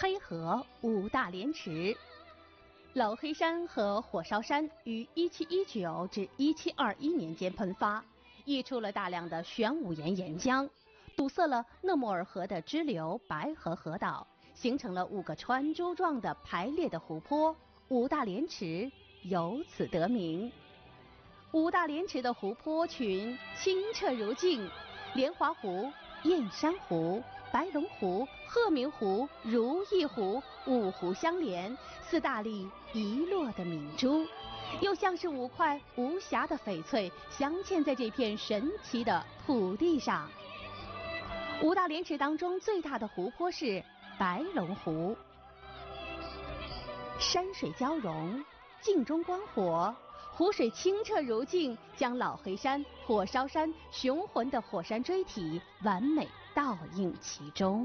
黑河五大连池。老黑山和火烧山于1719至1721年间喷发，溢出了大量的玄武岩岩浆，堵塞了讷莫尔河的支流白河河道，形成了5个穿珠状的排列的湖泊，五大连池由此得名。五大连池的湖泊群清澈如镜，莲华湖、燕山湖、白龙湖、鹤鸣湖、如意湖5湖相连，4大粒遗落的明珠，又像是5块无瑕的翡翠镶嵌在这片神奇的土地上。五大连池当中最大的湖泊是白龙湖，山水交融，镜中观火，湖水清澈如镜，将老黑山、火烧山雄浑的火山锥体完美倒映其中。